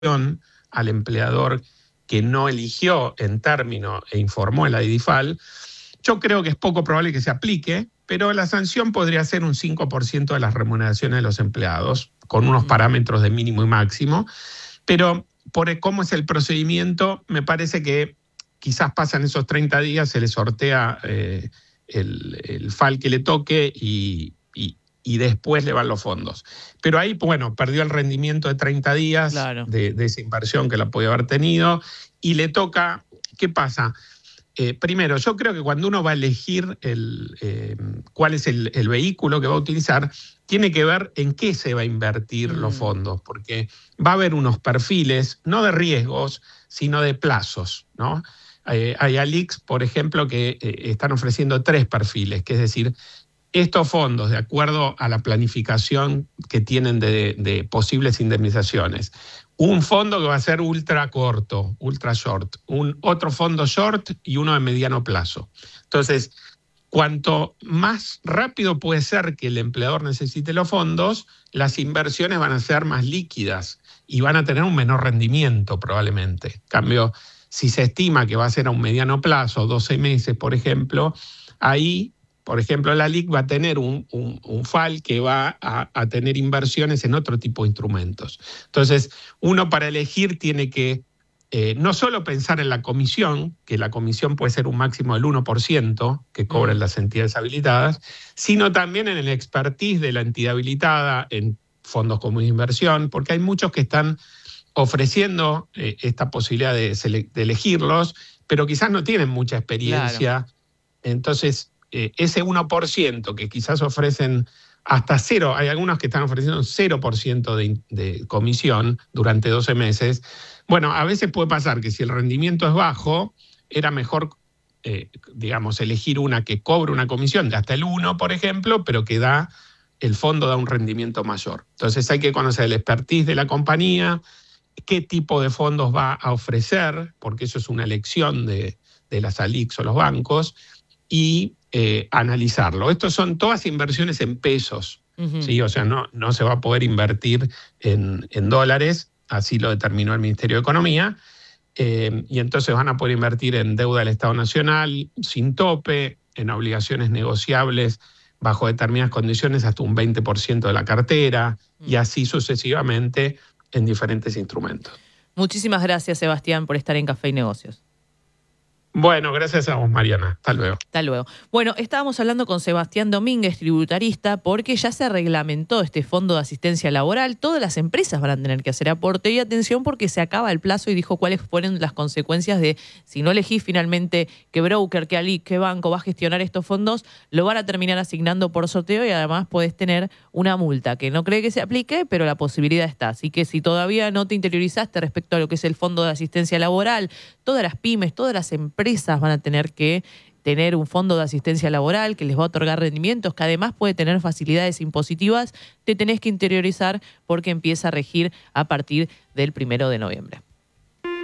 al empleador que no eligió en término e informó en la DIFAL, yo creo que es poco probable que se aplique, pero la sanción podría ser un 5% de las remuneraciones de los empleados, con unos parámetros de mínimo y máximo. Pero por cómo es el procedimiento, me parece que quizás pasan esos 30 días, se le sortea el FAL que le toque y después le van los fondos. Pero ahí, bueno, perdió el rendimiento de 30 días Claro. de esa inversión que la podía haber tenido y le toca, ¿qué pasa? Primero, yo creo que cuando uno va a elegir cuál es el vehículo que va a utilizar, tiene que ver en qué se va a invertir los fondos, porque va a haber unos perfiles, no de riesgos, sino de plazos, ¿no? Hay ALICs, por ejemplo, que están ofreciendo 3 perfiles, que es decir, estos fondos, de acuerdo a la planificación que tienen de posibles indemnizaciones, un fondo que va a ser ultra corto, ultra short, otro fondo short y uno de mediano plazo. Entonces, cuanto más rápido puede ser que el empleador necesite los fondos, las inversiones van a ser más líquidas y van a tener un menor rendimiento probablemente. En cambio, si se estima que va a ser a un mediano plazo, 12 meses, por ejemplo, ahí, por ejemplo, la LIC va a tener un FAL que va a tener inversiones en otro tipo de instrumentos. Entonces, uno para elegir tiene que no solo pensar en la comisión, que la comisión puede ser un máximo del 1% que cobran las entidades habilitadas, sino también en el expertise de la entidad habilitada en fondos comunes de inversión, porque hay muchos que están ofreciendo esta posibilidad de elegirlos, pero quizás no tienen mucha experiencia. Claro. Entonces, ese 1% que quizás ofrecen hasta 0, hay algunos que están ofreciendo 0% de comisión durante 12 meses. Bueno, a veces puede pasar que si el rendimiento es bajo, era mejor, elegir una que cobre una comisión de hasta el 1, por ejemplo, pero que el fondo da un rendimiento mayor. Entonces hay que conocer el expertise de la compañía, qué tipo de fondos va a ofrecer, porque eso es una elección de las ALICs o los bancos, y analizarlo. Estos son todas inversiones en pesos, ¿sí? O sea, no se va a poder invertir en dólares, así lo determinó el Ministerio de Economía, y entonces van a poder invertir en deuda del Estado Nacional, sin tope, en obligaciones negociables bajo determinadas condiciones hasta un 20% de la cartera, y así sucesivamente en diferentes instrumentos. Muchísimas gracias, Sebastián, por estar en Café y Negocios. Bueno, gracias a vos, Mariana. Hasta luego. Hasta luego. Bueno, estábamos hablando con Sebastián Domínguez, tributarista, porque ya se reglamentó este fondo de asistencia laboral. Todas las empresas van a tener que hacer aporte y atención porque se acaba el plazo y dijo cuáles fueron las consecuencias de si no elegís finalmente qué broker, qué ALIC, qué banco va a gestionar estos fondos, lo van a terminar asignando por sorteo y además podés tener una multa que no cree que se aplique, pero la posibilidad está. Así que si todavía no te interiorizaste respecto a lo que es el fondo de asistencia laboral, todas las pymes, todas las empresas van a tener que tener un fondo de asistencia laboral que les va a otorgar rendimientos, que además puede tener facilidades impositivas, te tenés que interiorizar porque empieza a regir a partir del 1 de noviembre.